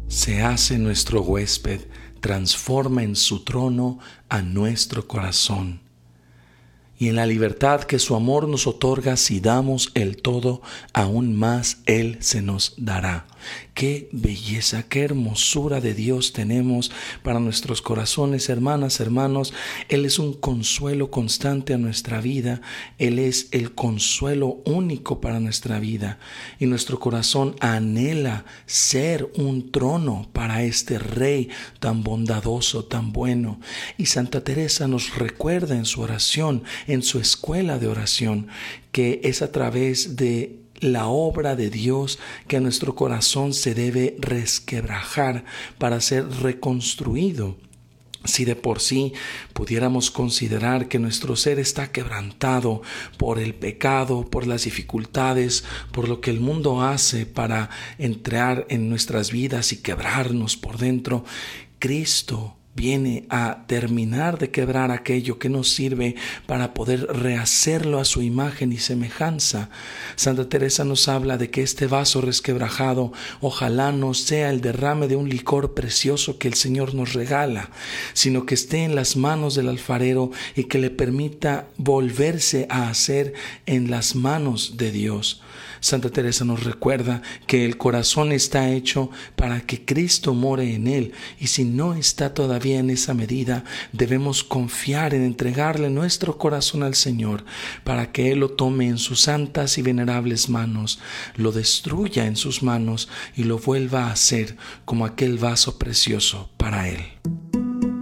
se hace nuestro huésped, transforma en su trono a nuestro corazón. Y en la libertad que su amor nos otorga, si damos el todo, aún más Él se nos dará. Qué belleza, qué hermosura de Dios tenemos para nuestros corazones, hermanas, hermanos. Él es un consuelo constante a nuestra vida. Él es el consuelo único para nuestra vida. Y nuestro corazón anhela ser un trono para este Rey tan bondadoso, tan bueno. Y Santa Teresa nos recuerda en su oración, en su escuela de oración, que es a través de la obra de Dios que nuestro corazón se debe resquebrajar para ser reconstruido. Si de por sí pudiéramos considerar que nuestro ser está quebrantado por el pecado, por las dificultades, por lo que el mundo hace para entrar en nuestras vidas y quebrarnos por dentro, Cristo viene a terminar de quebrar aquello que nos sirve para poder rehacerlo a su imagen y semejanza. Santa Teresa nos habla de que este vaso resquebrajado ojalá no sea el derrame de un licor precioso que el Señor nos regala, sino que esté en las manos del alfarero y que le permita volverse a hacer en las manos de Dios. Santa Teresa nos recuerda que el corazón está hecho para que Cristo more en él, y si no está todavía en esa medida, debemos confiar en entregarle nuestro corazón al Señor para que Él lo tome en sus santas y venerables manos, lo destruya en sus manos y lo vuelva a hacer como aquel vaso precioso para Él.